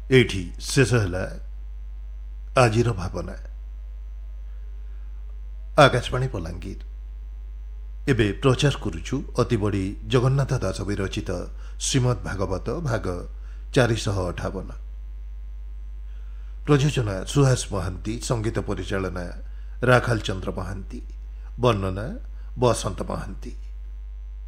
एठी शेष है आजिर भावना। आकाशवाणी बलांगीर एबे प्रचार करुछु अति बड़ी जगन्नाथ दास विरचित श्रीमद् भागवत भाग 458। प्रयोजना सुहास महांती, संगीत परिचालना राखाल चंद्र महांती, वर्णना बसंत महांती।